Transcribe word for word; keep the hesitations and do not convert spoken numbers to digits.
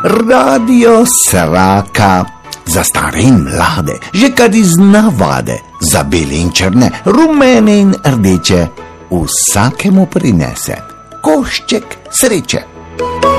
Radio Sraka, za stare in mlade, že kar iz navade, za bele in črne, rumene in rdeče, vsakemu prinese košček sreče.